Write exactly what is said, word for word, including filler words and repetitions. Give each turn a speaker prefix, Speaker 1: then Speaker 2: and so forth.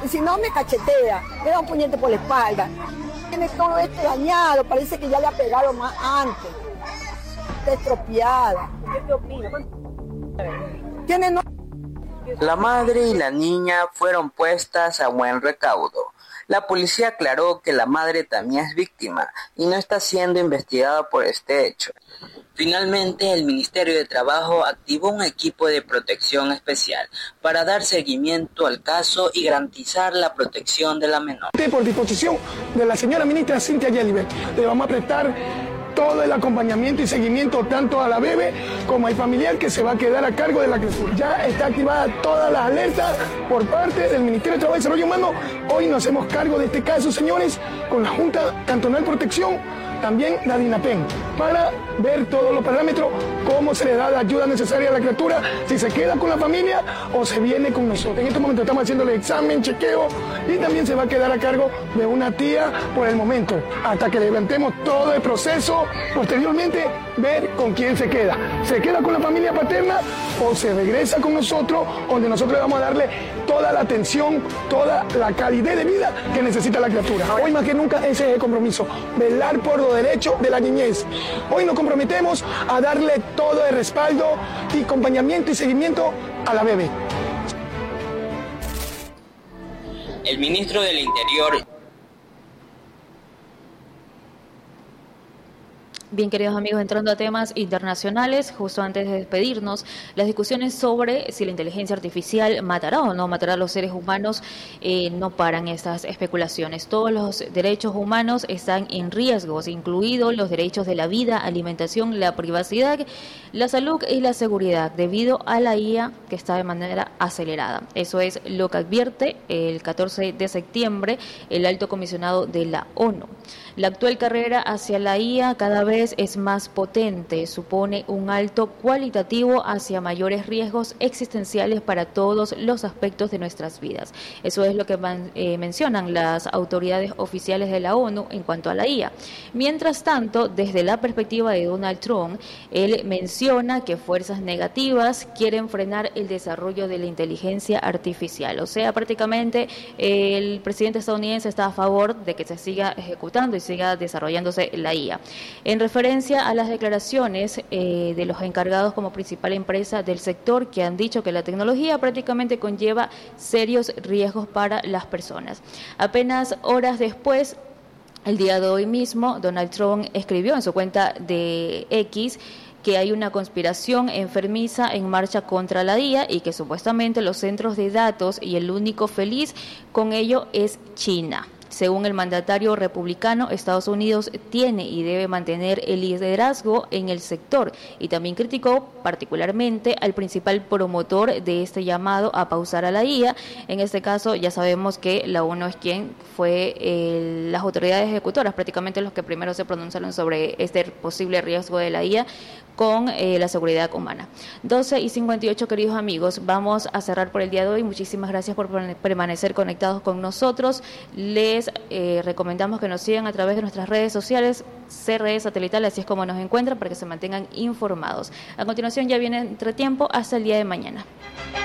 Speaker 1: Y si no me cachetea, me da un puñete por la espalda. Tiene todo esto dañado, parece que ya le ha pegado más antes. Está estropeada.
Speaker 2: ¿Qué te opina?
Speaker 1: Tiene no...
Speaker 3: La madre y la niña fueron puestas a buen recaudo. La policía aclaró que la madre también es víctima y no está siendo investigada por este hecho. Finalmente, el Ministerio de Trabajo activó un equipo de protección especial para dar seguimiento al caso y garantizar la protección de la menor.
Speaker 4: Por disposición de la señora ministra Cynthia Yeliber, le vamos a prestar todo el acompañamiento y seguimiento tanto a la bebé como al familiar que se va a quedar a cargo de la criatura. Ya está activada todas las alertas por parte del Ministerio de Trabajo y Desarrollo Humano. Hoy nos hacemos cargo de este caso, señores, con la Junta Cantonal de Protección, también la DINAPEN, para ver todos los parámetros, cómo se le da la ayuda necesaria a la criatura, si se queda con la familia o se viene con nosotros. En este momento estamos haciendo el examen, chequeo, y también se va a quedar a cargo de una tía por el momento, hasta que levantemos todo el proceso, posteriormente ver con quién se queda. ¿Se queda con la familia paterna o se regresa con nosotros, donde nosotros le vamos a darle toda la atención, toda la calidad de vida que necesita la criatura? Hoy más que nunca ese es el compromiso, velar por los derechos de la niñez. Hoy nos comprometemos a darle todo el respaldo y acompañamiento y seguimiento a la bebé.
Speaker 3: El ministro del Interior.
Speaker 5: Bien, queridos amigos, entrando a temas internacionales, justo antes de despedirnos, las discusiones sobre si la inteligencia artificial matará o no matará a los seres humanos eh, no paran estas especulaciones. Todos los derechos humanos están en riesgo, incluidos los derechos de la vida, alimentación, la privacidad, la salud y la seguridad, debido a la I A que está de manera acelerada. Eso es lo que advierte el catorce de septiembre el alto comisionado de la ONU. La actual carrera hacia la I A cada vez es más potente, supone un alto cualitativo hacia mayores riesgos existenciales para todos los aspectos de nuestras vidas. Eso es lo que man, eh, mencionan las autoridades oficiales de la ONU en cuanto a la I A. Mientras tanto, desde la perspectiva de Donald Trump, él menciona que fuerzas negativas quieren frenar el desarrollo de la inteligencia artificial. O sea, prácticamente eh, el presidente estadounidense está a favor de que se siga ejecutando y siga desarrollándose la I A. En referencia a las declaraciones eh, de los encargados como principal empresa del sector, que han dicho que la tecnología prácticamente conlleva serios riesgos para las personas. Apenas horas después, el día de hoy mismo, Donald Trump escribió en su cuenta de X que hay una conspiración enfermiza en marcha contra la I A y que supuestamente los centros de datos y el único feliz con ello es China. Según el mandatario republicano, Estados Unidos tiene y debe mantener el liderazgo en el sector, y también criticó particularmente al principal promotor de este llamado a pausar a la I A. En este caso ya sabemos que la ONU es quien fue eh, las autoridades ejecutoras, prácticamente los que primero se pronunciaron sobre este posible riesgo de la I A con eh, la seguridad humana. doce y cincuenta y ocho, queridos amigos, vamos a cerrar por el día de hoy. Muchísimas gracias por permanecer conectados con nosotros. Les eh, recomendamos que nos sigan a través de nuestras redes sociales, C R E Satelital, así es como nos encuentran, para que se mantengan informados. A continuación ya viene Entretiempo, hasta el día de mañana.